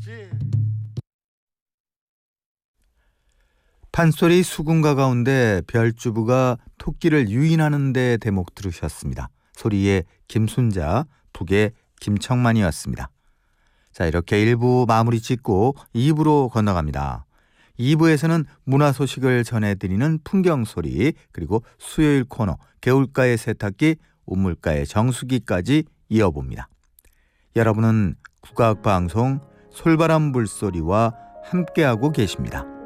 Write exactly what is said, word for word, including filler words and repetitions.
판소리 수군가 가운데 별주부가 토끼를 유인하는 데 대목 들으셨습니다. 소리의 김순자, 북의 김청만이었습니다. 자, 이렇게 일 부 마무리 짓고 이 부로 건너갑니다. 이 부에서는 문화 소식을 전해드리는 풍경소리, 그리고 수요일 코너 개울가의 세탁기, 우물가의 정수기까지 이어봅니다. 여러분은 국악방송 솔바람 불소리와 함께하고 계십니다.